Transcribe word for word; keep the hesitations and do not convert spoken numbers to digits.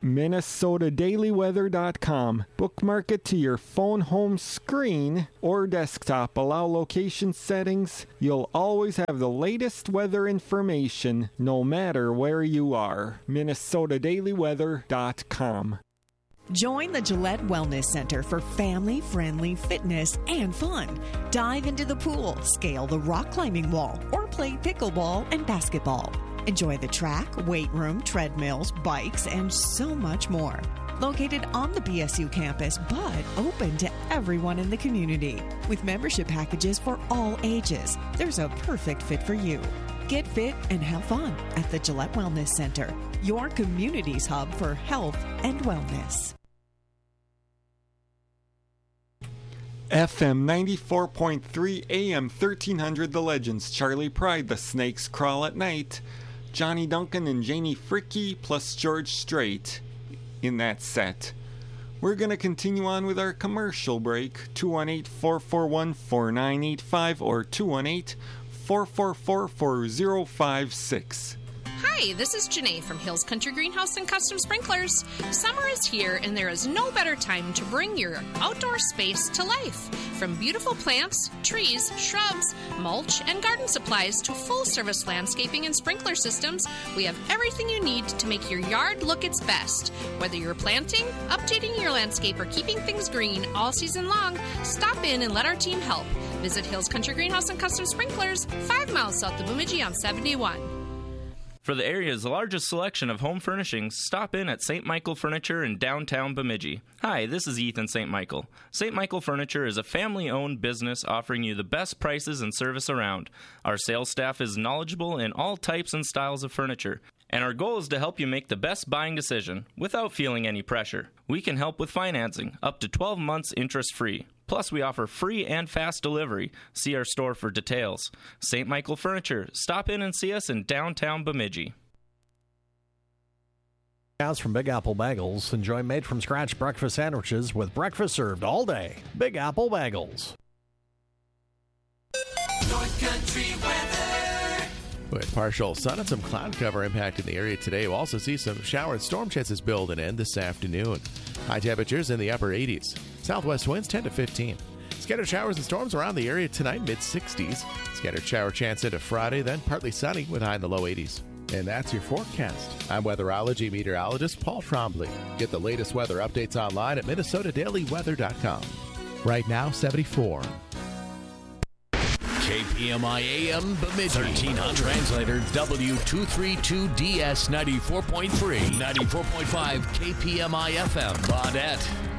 Minnesota Daily Weather dot com. Bookmark it to your phone home screen or desktop. Allow location settings. You'll always have the latest weather information no matter where you are. Minnesota Daily Weather dot com. Join the Gillette Wellness Center for family-friendly fitness and fun. Dive into the pool, scale the rock climbing wall, or play pickleball and basketball. Enjoy the track, weight room, treadmills, bikes, and so much more. Located on the B S U campus, but open to everyone in the community. With membership packages for all ages, there's a perfect fit for you. Get fit and have fun at the Gillette Wellness Center, your community's hub for health and wellness. F M ninety-four point three, A M thirteen hundred, The Legends, Charlie Pride, The Snakes Crawl at Night, Johnny Duncan and Janie Fricke, plus George Strait in that set. We're going to continue on with our commercial break. two one eight, four four one, four nine eight five or two one eight, four four four, four zero five six. Hi, this is Janae from Hills Country Greenhouse and Custom Sprinklers. Summer is here, and there is no better time to bring your outdoor space to life. From beautiful plants, trees, shrubs, mulch, and garden supplies to full-service landscaping and sprinkler systems, we have everything you need to make your yard look its best. Whether you're planting, updating your landscape, or keeping things green all season long, stop in and let our team help. Visit Hills Country Greenhouse and Custom Sprinklers, five miles south of Bemidji on seventy-one. For the area's largest selection of home furnishings, stop in at Saint Michael Furniture in downtown Bemidji. Hi, this is Ethan Saint Michael. Saint Michael Furniture is a family-owned business offering you the best prices and service around. Our sales staff is knowledgeable in all types and styles of furniture, and our goal is to help you make the best buying decision without feeling any pressure. We can help with financing, up to twelve months interest-free. Plus, we offer free and fast delivery. See our store for details. Saint Michael Furniture. Stop in and see us in downtown Bemidji. From Big Apple Bagels. Enjoy made-from-scratch breakfast sandwiches with breakfast served all day. Big Apple Bagels. North Country weather. With partial sun and some cloud cover impacting the area today, we'll also see some shower and storm chances building in this afternoon. High temperatures in the upper eighties. Southwest winds ten to fifteen. Scattered showers and storms around the area tonight, mid sixties. Scattered shower chance into Friday, then partly sunny with high in the low eighties. And that's your forecast. I'm weatherology meteorologist Paul Trombley. Get the latest weather updates online at Minnesota Daily Weather dot com. Right now, seventy-four. K P M I A M Bemidji. thirteen hundred. Translator W two thirty-two D S ninety-four point three. ninety-four point five K P M I F M Baudette.